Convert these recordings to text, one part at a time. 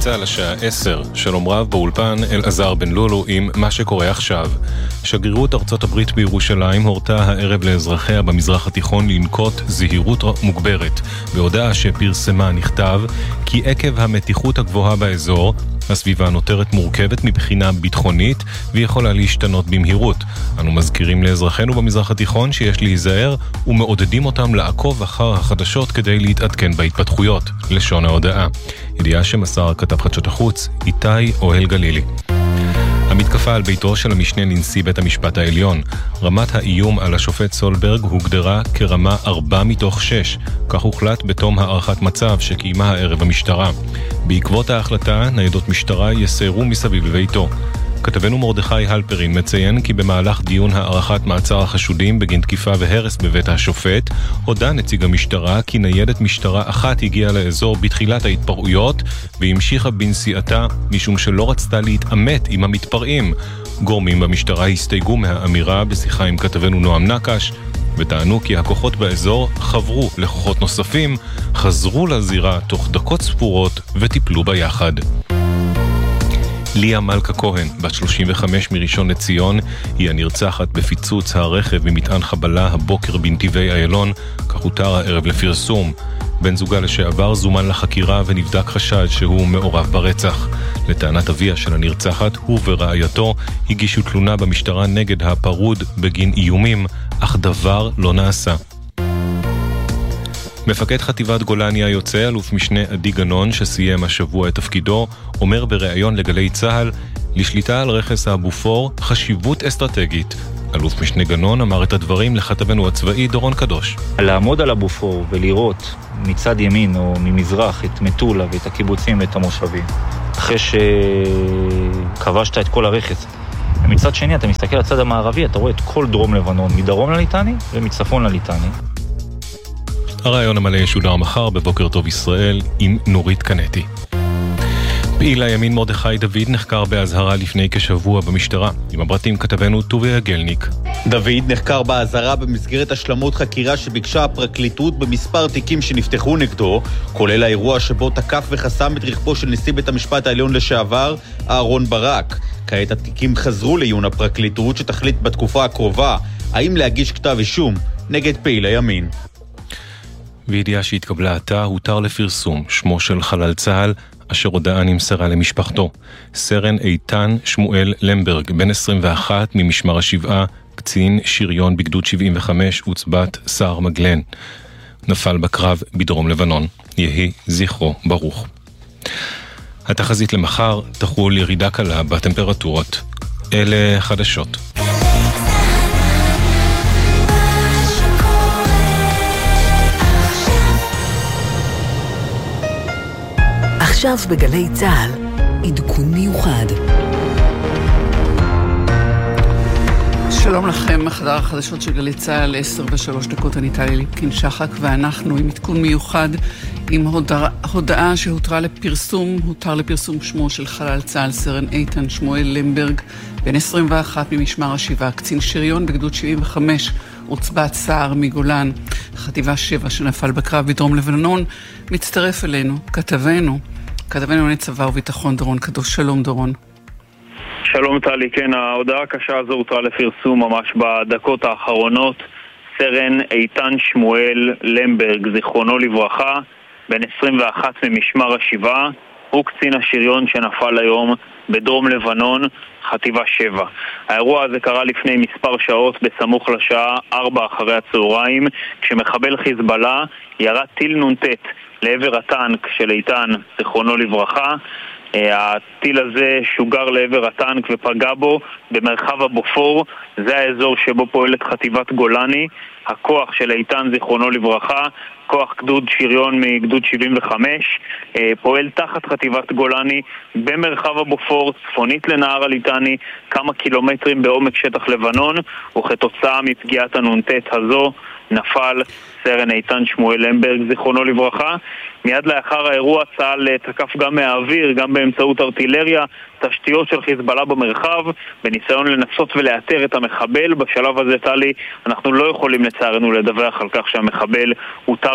צהל השעה 10, שלום רב באולפן אלעזר בן לולו עם מה שקורה עכשיו. שגרירות ארצות הברית בירושלים הורתה הערב לאזרחיה במזרח התיכון לנקוט זהירות מוגברת. בהודעה שפרסמה נכתב כי עקב המתיחות הגבוהה באזור, הסביבה נותרת מורכבת מבחינה ביטחונית ויכולה להשתנות במהירות. אנו מזכירים לאזרחינו במזרח התיכון שיש להיזהר ומעודדים אותם לעקוב אחר החדשות כדי להתעדכן בהתפתחויות. לשון ההודעה. ידיעה שמסר כתב חדשות החוץ איתי אוהל גלילי. המתקפה על ביתו של המשנה לנשיא בית המשפט העליון. רמת האיום על השופט סולברג הוגדרה כרמה 4/6. כך הוחלט בתום הערכת מצב שקיימה הערב המשטרה. בעקבות ההחלטה, ניידות משטרה יסיירו מסביב לביתו. כתבנו מרדכי הלפרין מציין כי במהלך דיון הערכת מעצר החשודים בגין תקיפה והרס בבית השופט, הודע נציג המשטרה כי ניידת משטרה אחת הגיעה לאזור בתחילת ההתפרעויות והמשיכה בנסיעתה משום שלא רצתה להתעמת עם המתפרעים. גורמים במשטרה הסתייגו מהאמירה בשיחה עם כתבנו נועם נקש וטענו כי הכוחות באזור חברו לכוחות נוספים, חזרו לזירה תוך דקות ספורות וטיפלו ביחד. ליה מלכה כהן, בת 35 מראשון לציון, היא הנרצחת בפיצוץ הרכב ממטען חבלה הבוקר בנתיבי איילון, כך הותר הערב לפרסום. בן זוגה לשעבר זומן לחקירה ונבדק חשד שהוא מעורב ברצח. לטענת אביה של הנרצחת, הוא ורעייתו הגישו תלונה במשטרה נגד הפרוד בגין איומים, אך דבר לא נעשה. מפקד חטיבת גולני היוצא, אלוף משנה עדי גנון, שסיים השבוע את תפקידו, אומר בראיון לגלי צהל, לשליטה על רכס הבופור חשיבות אסטרטגית. אלוף משנה גנון אמר את הדברים לכתבנו הצבאי דורון קדוש. לעמוד על הבופור ולראות מצד ימין או ממזרח את מטולה ואת הקיבוצים ואת המושבים, אחרי שכבשת את כל הרכס. ומצד שני אתה מסתכל לצד המערבי, אתה רואה את כל דרום לבנון, מדרום לליטני ומצפון לליטני. הרעיון המלא ישודר מחר בבוקר טוב ישראל עם נורית קנטי. פעיל הימין מרדכי דוד נחקר בהזהרה לפני כשבוע במשטרה. עם הפרטים כתבנו טוביה גלניק. דוד נחקר בהזהרה במסגרת השלמות חקירה שביקשה הפרקליטות במספר תיקים שנפתחו נגדו, כולל האירוע שבו תקף וחסם את רכבו של נשיא בית המשפט העליון לשעבר, אהרון ברק. כעת התיקים חזרו לעיון הפרקליטות שתחליט בתקופה הקרובה האם להגיש כתב אישום נגד פעיל הימין. וידיעה שהתקבלה עתה, הותר לפרסום שמו של חלל צה"ל, אשר הודעה נמסרה למשפחתו. סרן איתן שמואל למברג, בן 21 ממשמר השבעה, קצין שריון בגדוד 75, עוצבת סער מגלן. נפל בקרב בדרום לבנון. יהי זכרו ברוך. התחזית למחר תחול ירידה קלה בטמפרטורות. אלה חדשות. עכשיו בגלי צהל, עדכון מיוחד. שלום לכם, חדר החדשות של גלי צהל, 10:03, אני טלי ליפקין שחק, ואנחנו עם עדכון מיוחד, עם הודעה שהותר לפרסום שמו של חלל צה"ל, סרן איתן שמואל למברג, בן 21 ממשמר השבעה, קצין שריון בגדוד 75, עוצבת סער מגולן, חטיבה 7 שנפל בקרב בדרום לבנון. מצטרף אלינו כתבנו לענייני צבא וביטחון דורון קדוש. שלום דורון. שלום טלי, כן, ההודעה הקשה הזו הותרה לפרסום ממש בדקות האחרונות. סרן איתן שמואל למברג, זיכרונו לברכה, בן 21 ממשמר השבעה, הוא קצין השריון שנפל היום בדרום לבנון, חטיבה 7. האירוע הזה קרה לפני מספר שעות בסמוך לשעה 4 אחרי הצהריים, כשמחבל חיזבאללה ירה טיל נונטט לעבר הטנק של איתן, זיכרונו לברכה. הטיל הזה שוגר לעבר הטנק ופגע בו במרחב הבופור. זה האזור שבו פועלת חטיבת גולני. הכוח של איתן, זיכרונו לברכה, כוח גדוד שריון מגדוד 75, פועל תחת חטיבת גולני במרחב הבופור, צפונית לנהר הליטני, כמה קילומטרים בעומק שטח לבנון, וכתוצאה מפגיעת הנונטט הזו נפל סרן איתן שמואל למברג, זיכרונו לברכה. מיד לאחר האירוע צה"ל תקף גם מהאוויר, גם באמצעות ארטילריה, תשתיות של חיזבאללה במרחב, בניסיון לנסות ולאתר את המחבל. בשלב הזה, טלי, אנחנו לא יכולים לצערנו לדווח על כך שהמחבל הותר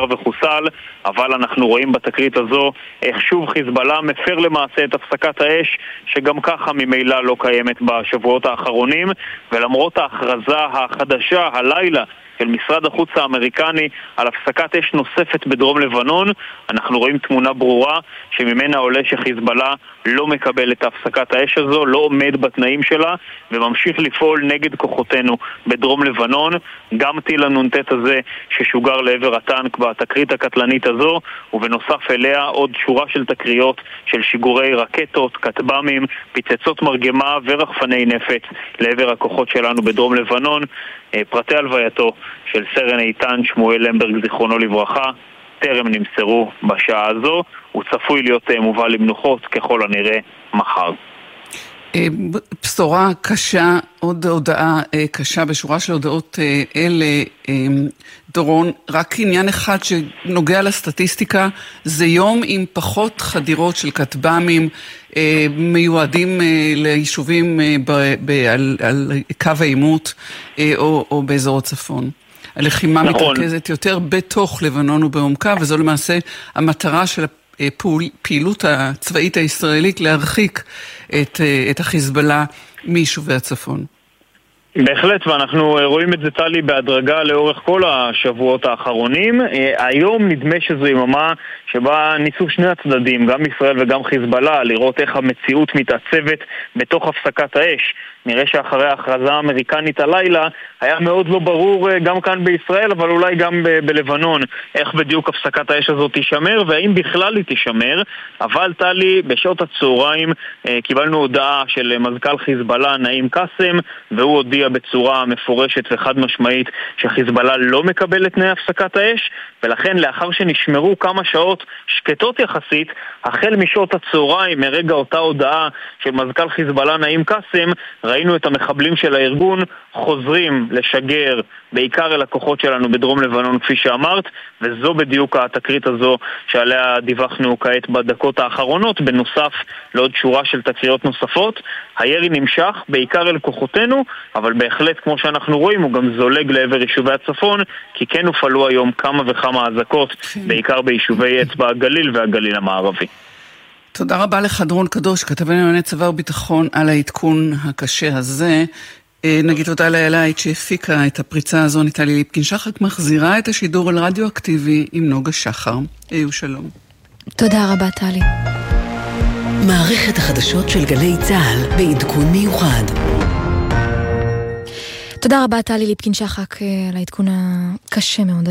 נעצר וחוסל, אבל אנחנו רואים בתקרית הזו איך שוב חיזבאללה מפר למעשה את הפסקת האש, שגם ככה ממילא לא קיימת בשבועות האחרונים, ולמרות ההכרזה החדשה הלילה של משרד החוץ האמריקני על הפסקת אש נוספת בדרום לבנון, אנחנו רואים תמונה ברורה שממנה עולה שחיזבאללה לא מקבל את הפסקת האש הזו, לא עומד בתנאים שלה וממשיך לפעול נגד כוחותינו בדרום לבנון. גם טיל הנונטט הזה ששוגר לעבר הטנק בתקרית הקטלנית הזו, ובנוסף אליה עוד שורה של תקריות של שיגורי רקטות, כטב"מים, פצצות מרגמה ורחפני נפץ לעבר הכוחות שלנו בדרום לבנון. פרטי הלווייתו של סרן איתן שמואל למברג זיכרונו לברכה טרם נמסרו בשעה הזו. הוא צפוי להיות מובא למנוחות ככל הנראה מחר. בשורה קשה, עוד הודעה קשה בשורה של הודעות אלה, דורון, רק עניין אחד שנוגע לסטטיסטיקה, זה יום עם פחות חדירות של כטב"מים מיועדים ליישובים על קו העימות או באזור הצפון. הלחימה מתרכזת יותר בתוך לבנון ובעומקה, וזו למעשה המטרה של הפעילות הצבאית הישראלית להרחיק את החיזבאללה מיישובי הצפון. בהחלט, ואנחנו רואים את זה טלי בהדרגה לאורך כל השבועות האחרונים. היום נדמה שזו יממה שבה ניסו שני הצדדים, גם ישראל וגם חיזבאללה, לראות איך המציאות מתעצבת בתוך הפסקת האש. נראה שאחרי ההכרזה האמריקנית הלילה היה מאוד לא ברור גם כאן בישראל, אבל אולי גם בלבנון, איך בדיוק הפסקת האש הזאת תישמר והאם בכלל היא תישמר. אבל טלי, בשעות הצהריים קיבלנו הודעה של מזכ"ל חיזבאללה נעים קאסם, והוא הודיע בצורה מפורשת וחד משמעית שחיזבאללה לא מקבל את תנאי הפסקת האש, ולכן לאחר שנשמרו כמה שעות שקטות יחסית, החל משעות הצהריים מרגע אותה הודעה של מזכ"ל חיזבאללה נעים קאסם, ראינו את המחבלים של הארגון חוזרים לשגר בעיקר אל הכוחות שלנו בדרום לבנון כפי שאמרת, וזו בדיוק התקרית הזו שעליה דיווחנו כעת בדקות האחרונות, בנוסף לעוד שורה של תקריות נוספות. הירי נמשך בעיקר אל כוחותינו, אבל בהחלט כמו שאנחנו רואים הוא גם זולג לעבר יישובי הצפון, כי כן הופעלו היום כמה וכמה אזעקות, בעיקר ביישובי אצבע הגליל והגליל המערבי. תודה רבה לך דורון קדוש, כתבנו לענייני צבא וביטחון, על העדכון הקשה הזה. נגיד תודה לאלייט שהפיקה את הפריצה הזו. טלי ליפקין-שחק מחזירה את השידור על רדיו אקטיבי עם נוגה שחר. שלום. תודה רבה טלי. מערכת החדשות של גלי צהל בעדכון מיוחד. תודה רבה טלי ליפקין-שחק על העדכון הקשה מאוד.